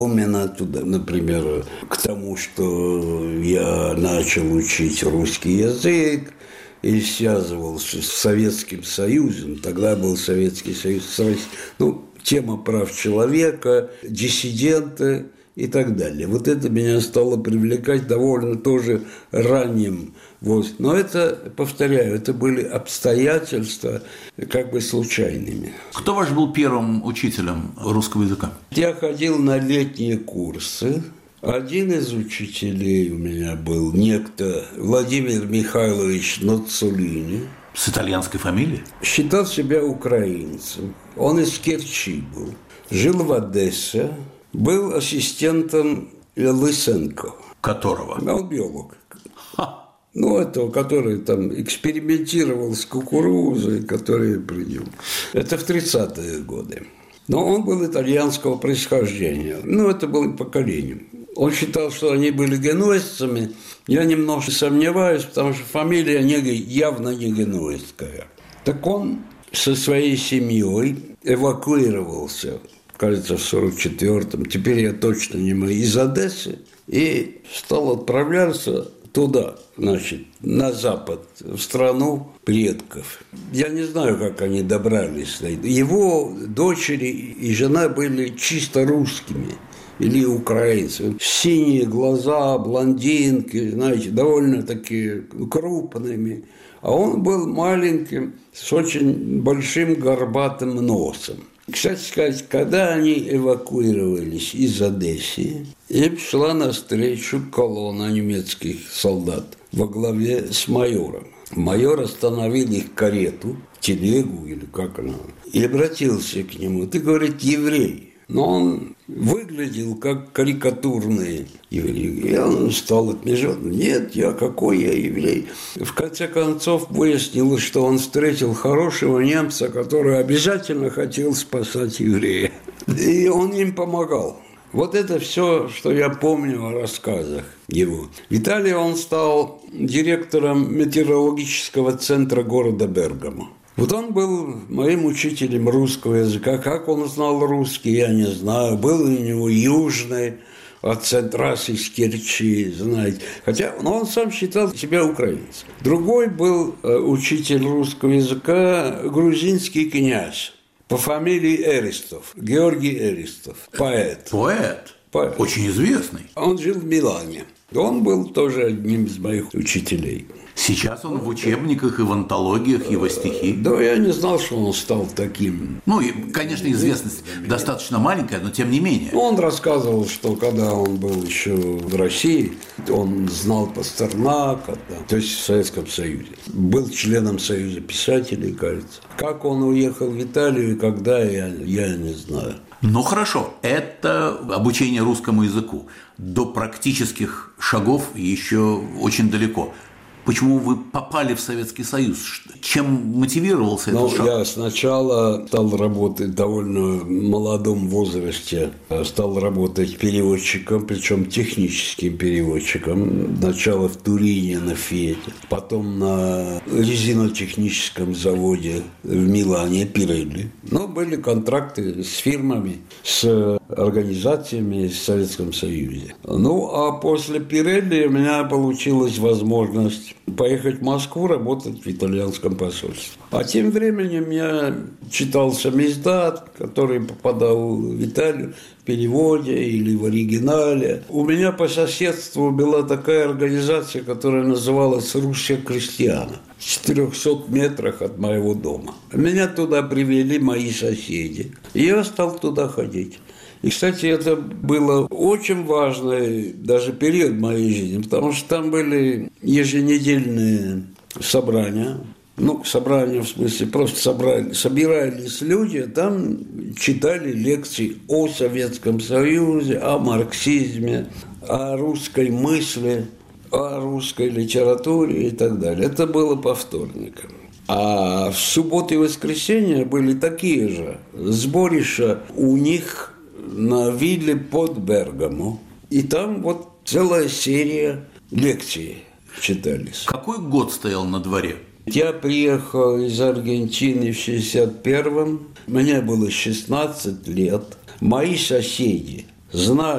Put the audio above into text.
Именно туда, например, к тому, что я начал учить русский язык и связывался с Советским Союзом. Тогда был Советский Союз с Россией. Тема прав человека, диссиденты и так далее. Вот это меня стало привлекать довольно тоже ранним возрастом. Но это, повторяю, это были обстоятельства как бы случайными. Кто ваш был первым учителем русского языка? Я ходил на летние курсы. Один из учителей у меня был некто Владимир Михайлович Ноцулини. С итальянской фамилией? Считал себя украинцем. Он из Керчи был. Жил в Одессе. Был ассистентом Лысенко. Которого? Он биолог. Этого, который там экспериментировал с кукурузой, который принял. Это в 30-е годы. Но он был итальянского происхождения. Это было поколение. Он считал, что они были генуэзцами. Я немножко сомневаюсь, потому что фамилия явно не генуэзская. Так он со своей семьей эвакуировался, кажется, в 44-м, теперь я точно не могу, из Одессы, и стал отправляться туда, на запад, в страну предков. Я не знаю, как они добрались. Его дочери и жена были чисто русскими или украинцами. Синие глаза, блондинки, довольно-таки крупными. А он был маленьким, с очень большим горбатым носом. Кстати сказать, когда они эвакуировались из Одессы, им шла навстречу колонна немецких солдат во главе с майором. Майор остановил их карету, телегу или как она, и обратился к нему. Ты, говорит, еврей. Но он выглядел как карикатурный еврей. И он стал отмежать. Нет, какой я еврей. В конце концов выяснилось, что он встретил хорошего немца, который обязательно хотел спасать еврея. И он им помогал. Вот это все, что я помню о рассказах его. В Италии он стал директором метеорологического центра города Бергамо. Вот он был моим учителем русского языка. Как он знал русский, я не знаю. Был у него южный акцент, раз из Керчи, знаете. Но он сам считал себя украинцем. Другой был учитель русского языка, грузинский князь по фамилии Эристов, Георгий Эристов, поэт. Поэт? Очень известный. Он жил в Милане. Он был тоже одним из моих учителей. Сейчас он в учебниках и в антологиях его стихи. Да, я не знал, что он стал таким. Конечно, известность достаточно маленькая, но тем не менее. Он рассказывал, что когда он был еще в России, он знал Пастернака, то есть в Советском Союзе. Был членом Союза писателей, кажется. Как он уехал в Италию и когда, я не знаю. Хорошо, это обучение русскому языку. До практических шагов еще очень далеко. Почему вы попали в Советский Союз? Чем мотивировался этот шаг? Я сначала стал работать в довольно молодом возрасте. Стал работать переводчиком, причем техническим переводчиком. Сначала в Турине на Фиате, потом на резинотехническом заводе в Милане, Пирелли. Были контракты с фирмами, с организациями в Советском Союзе. А после Пирелли у меня получилась возможность поехать в Москву работать в итальянском посольстве. А тем временем я читал самиздат, который попадал в Италию в переводе или в оригинале. У меня по соседству была такая организация, которая называлась «Русская крестьяна». В 400 метрах от моего дома. Меня туда привели мои соседи. И я стал туда ходить. И, кстати, это было очень важный даже период моей жизни, потому что там были еженедельные собрания. Собрания в смысле, просто собирались люди, там читали лекции о Советском Союзе, о марксизме, о русской мысли, о русской литературе и так далее. Это было по вторникам. А в субботу и воскресенье были такие же сборища у них на вилле под Бергамо. И там целая серия лекций читались. Какой год стоял на дворе? Я приехал из Аргентины в 61-м. Мне было 16 лет. Мои соседи знали